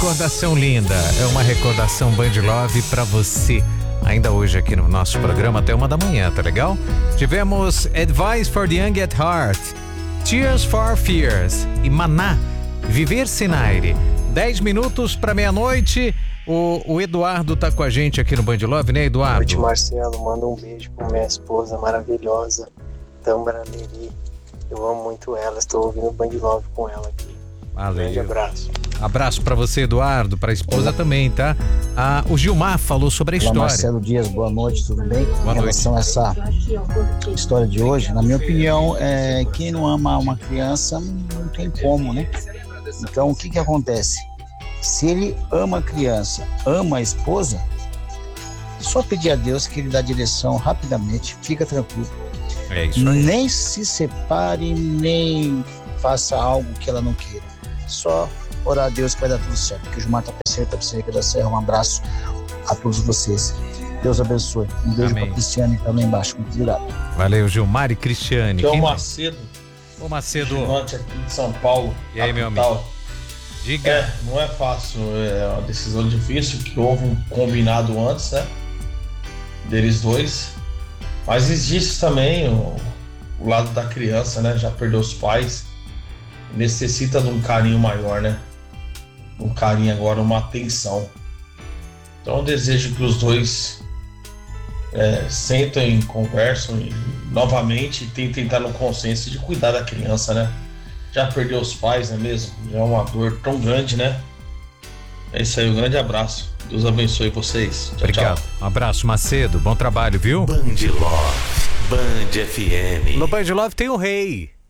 recordação linda, é uma recordação Band Love pra você. Ainda hoje aqui no nosso programa até 1h, tá legal? Tivemos Advice for the Young at Heart, Tears for Fears e Maná, Viver Sinaire. 10 minutos pra meia-noite. O Eduardo tá com a gente aqui no Band Love, né, Eduardo? Boa noite, Marcelo. Manda um beijo pra minha esposa maravilhosa, Tambra Leri. Eu amo muito ela, estou ouvindo o Band Love com ela aqui. Valeu. Grande abraço. Abraço pra você, Eduardo, pra esposa também, tá? O Gilmar falou sobre a história. Olá, Marcelo Dias, boa noite, tudo bem? Boa em relação noite. a essa história de hoje, na minha opinião, quem não ama uma criança não tem como, né? Então, o que acontece? Se ele ama a criança, ama a esposa, só pedir a Deus que ele dá direção rapidamente, fica tranquilo. É isso aí. Nem se separe, nem faça algo que ela não queira. Só orar a Deus que vai dar tudo certo. Que o Gilmar tá cerca da Serra. Um abraço a todos vocês. Deus abençoe. Um beijo Amém. pra Cristiane que tá lá embaixo. Muito obrigado. Valeu, Gilmar e Cristiane. Que é o Quem- Macedo, Ô, Macedo. gigante aqui de São Paulo. E aí, meu capital. amigo? Diga. Não é fácil, é uma decisão difícil, que houve um combinado antes, né? Deles dois. Mas existe também o lado da criança, né? Já perdeu os pais. Necessita de um carinho maior, né? Um carinho agora, uma atenção. Então eu desejo que os dois sentem, conversam novamente e tentem estar no consenso de cuidar da criança, né? Já perdeu os pais, não é mesmo? Já é uma dor tão grande, né? É isso aí, um grande abraço. Deus abençoe vocês. Tchau, Obrigado. tchau. Um abraço, Macedo. Bom trabalho, viu? Band Love, Band FM. No Band Love tem o rei.